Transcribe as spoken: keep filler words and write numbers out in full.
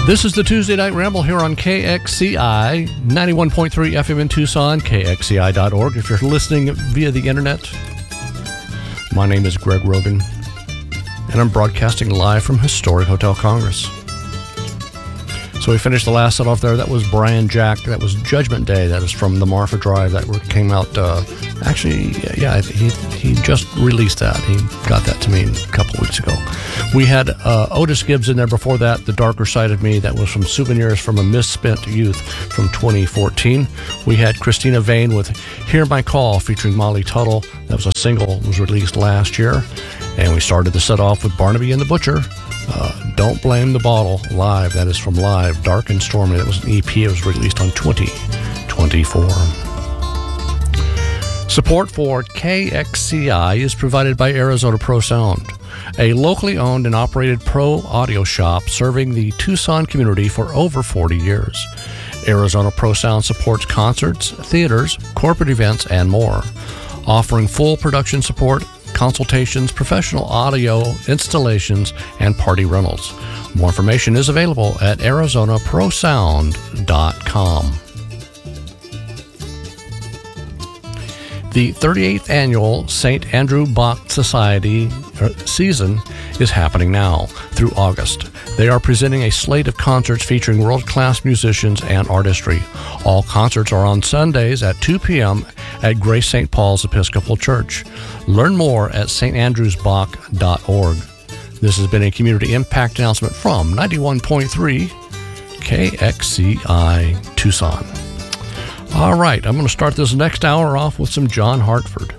This is the Tuesday Night Ramble here on K X C I, ninety-one point three F M in Tucson, K X C I dot org. If you're listening via the internet, my name is Greg Rogan, and I'm broadcasting live from historic Hotel Congress. So we finished the last set off there. That was Brian Jack. That was Judgment Day. That is from the Marfa Drive. That came out, uh, actually, yeah, he he just released that. He got that to me a couple weeks ago. We had uh, Otis Gibbs in there before that, The Darker Side of Me. That was from Souvenirs from a Misspent Youth from twenty fourteen. We had Christina Vane with Hear My Call featuring Molly Tuttle. That was a single that was released last year. And we started the set off with Barnaby and the Butcher. Uh, Don't Blame the Bottle, live. That is from Live, Dark and Stormy. That was an E P. It was released on twenty twenty-four. Support for K X C I is provided by Arizona Pro Sound, a locally owned and operated pro audio shop serving the Tucson community for over forty years. Arizona Pro Sound supports concerts, theaters, corporate events, and more, offering full production support, consultations, professional audio installations, and party rentals. More information is available at arizona pro sound dot com. The thirty-eighth annual Saint Andrew Bach Society season is happening now through August. They are presenting a slate of concerts featuring world-class musicians and artistry. All concerts are on Sundays at two p.m. at Grace Saint Paul's Episcopal Church. Learn more at st andrews bach dot org. This has been a community impact announcement from ninety-one point three K X C I Tucson. All right, I'm going to start this next hour off with some John Hartford.